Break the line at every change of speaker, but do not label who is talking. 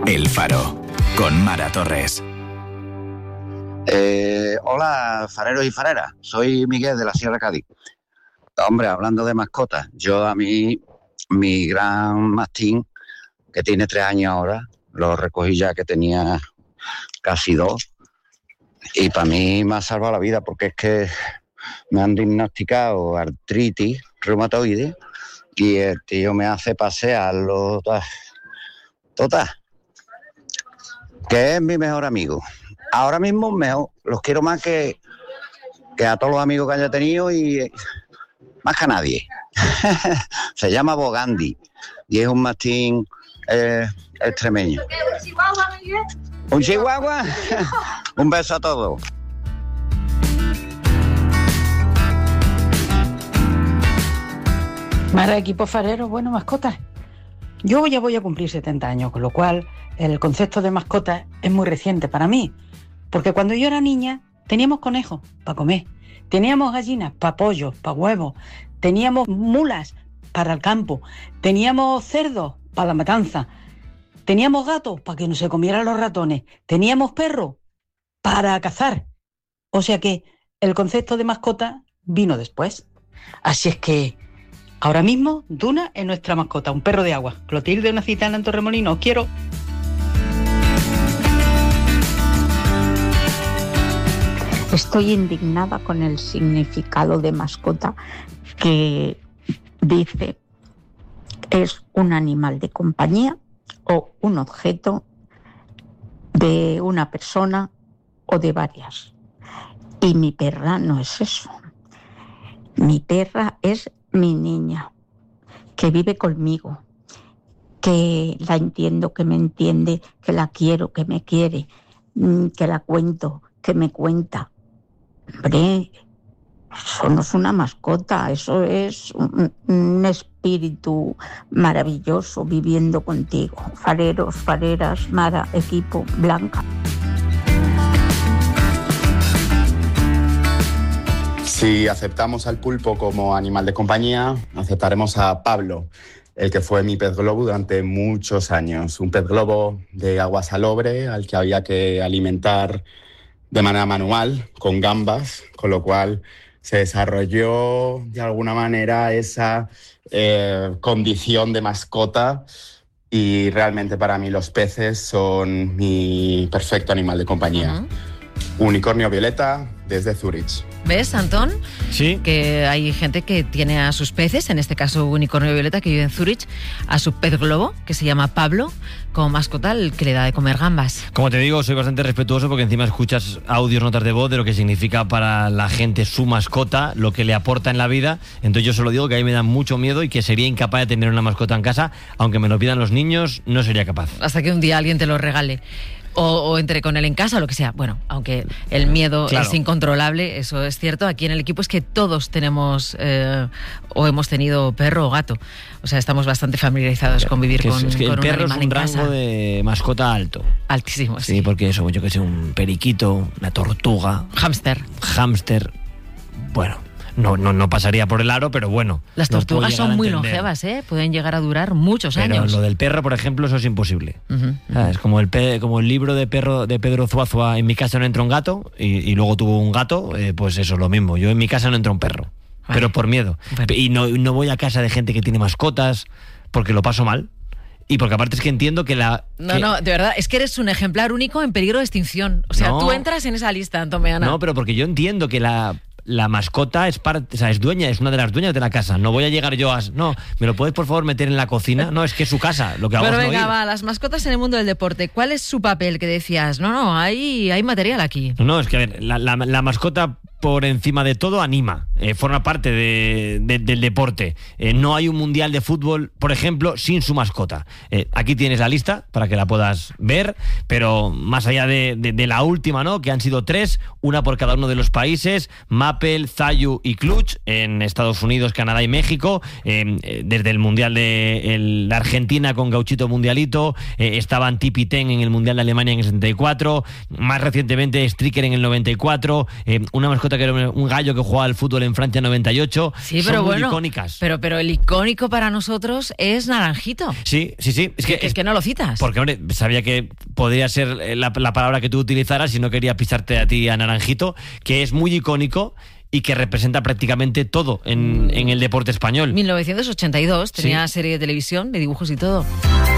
El Faro, con Mara Torres.
Hola, fareros y fareras. Soy Miguel de la Sierra Cádiz. Hombre, hablando de mascotas, a mí, mi gran mastín, que tiene 3 años ahora, lo recogí ya que tenía casi 2, y para mí me ha salvado la vida, porque es que me han diagnosticado artritis reumatoide, y el tío me hace pasearlo, total, que es mi mejor amigo. Ahora mismo mejor, los quiero más que a todos los amigos que haya tenido y más que a nadie. Se llama Bogandi y es un mastín extremeño. ¿Un chihuahua? Un beso a todos.
Mara, equipo farero, bueno, mascotas. Yo ya voy a cumplir 70 años, con lo cual el concepto de mascotas es muy reciente para mí. Porque cuando yo era niña teníamos conejos para comer, teníamos gallinas para pollos, para huevos, teníamos mulas para el campo, teníamos cerdos para la matanza, teníamos gatos para que no se comieran los ratones, teníamos perros para cazar. O sea que el concepto de mascota vino después. Así es que ahora mismo Duna es nuestra mascota, un perro de agua. Clotilde, una citana en Torremolinos, os quiero.
Estoy indignada con el significado de mascota, que dice es un animal de compañía o un objeto de una persona o de varias. Y mi perra no es eso. Mi perra es mi niña, que vive conmigo, que la entiendo, que me entiende, que la quiero, que me quiere, que la cuento, que me cuenta. Hombre, eso no es una mascota, eso es un espíritu maravilloso viviendo contigo. Fareros, fareras, Mara, equipo, Blanca.
Si aceptamos al pulpo como animal de compañía, aceptaremos a Pablo, el que fue mi pez globo durante muchos años. Un pez globo de agua salobre al que había que alimentar de manera manual, con gambas, con lo cual se desarrolló de alguna manera esa condición de mascota, y realmente para mí los peces son mi perfecto animal de compañía. Unicornio violeta desde Zurich.
¿Ves, Antón?
Sí.
Que hay gente que tiene a sus peces, en este caso unicornio violeta, que vive en Zurich, a su pez globo, que se llama Pablo, como mascota, el que le da de comer gambas.
Como te digo, soy bastante respetuoso porque encima escuchas audios, notas de voz de lo que significa para la gente su mascota, lo que le aporta en la vida. Entonces yo solo digo que a mí me da mucho miedo y que sería incapaz de tener una mascota en casa, aunque me lo pidan los niños, no sería capaz.
Hasta que un día alguien te lo regale. O entre con él en casa o lo que sea. Bueno, aunque el miedo es incontrolable, eso es cierto. Aquí en el equipo es que todos tenemos o hemos tenido perro o gato. O sea, estamos bastante familiarizados con vivir con
el perro
un animal en casa.
es un rango de mascota alto.
Altísimo, sí.
Sí, porque eso, yo que sé, un periquito, una tortuga. Hámster. Bueno, no pasaría por el aro, pero bueno.
Las tortugas son muy longevas, ¿eh? Pueden llegar a durar muchos años.
Pero lo del perro, por ejemplo, eso es imposible. Es como el libro de Pedro Zuazua, en mi casa no entra un gato, y luego tuvo un gato, pues eso, lo mismo. Yo en mi casa no entra un perro, pero por miedo. Bueno. Y no voy a casa de gente que tiene mascotas porque lo paso mal. Y porque aparte es que entiendo que
No, de verdad, es que eres un ejemplar único en peligro de extinción. O sea, tú entras en esa lista, Antón Meana.
No, pero porque yo entiendo que la mascota es parte, o sea, es una de las dueñas de la casa. No voy a llegar yo no, ¿me lo puedes por favor meter en la cocina? No, es que es su casa, lo que hago
Pero
es no
venga,
ir.
va, las mascotas en el mundo del deporte, ¿cuál es su papel? Que decías, hay material aquí.
No, es que a ver, la mascota por encima de todo anima, forma parte del deporte. No hay un mundial de fútbol, por ejemplo, sin su mascota. Aquí tienes la lista para que la puedas ver, pero más allá de la última, ¿no? Que han sido 3, una por cada uno de los países: Mappel, Zayu y Clutch en Estados Unidos, Canadá y México. Desde el mundial de la Argentina con Gauchito Mundialito, estaban Tipi Ten en el mundial de Alemania en el 64, más recientemente Stricker en el 94, una mascota mascota que era un gallo que jugaba al fútbol en Francia 98.
Sí,
son
pero
muy
bueno,
icónicas.
Pero el icónico para nosotros es Naranjito.
Sí.
Es que no lo citas.
Porque, hombre, sabía que podría ser la palabra que tú utilizaras y no quería pisarte a ti a Naranjito, que es muy icónico y que representa prácticamente todo en el deporte español.
1982, tenía serie de televisión, de dibujos y todo.